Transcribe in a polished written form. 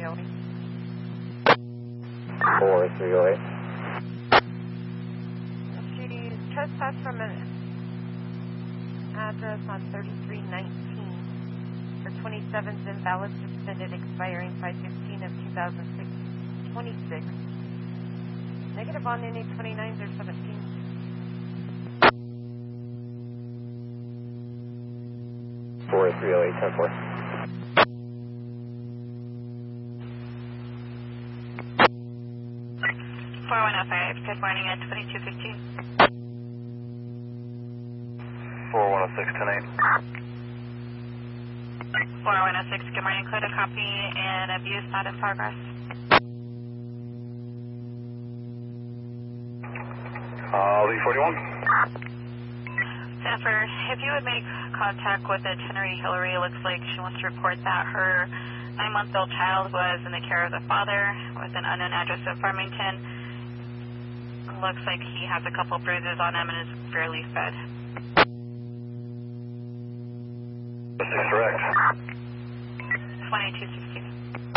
County. 4308. She's trespassed from an address on 3319. Her 27's invalid, suspended, expiring 5/15 of 2006. 26. Negative on any 29s or 17s. 4308, 10-4. Good morning at 2215. 4106, 10-8. 4106, good morning. Code a copy and abuse not in progress. Lee 41. Jennifer, if you would make contact with itinerary Hillary, it looks like she wants to report that her 9-month-old child was in the care of the father with an unknown address in Farmington. Looks like he has a couple bruises on him and is fairly fed. This is correct. 2216.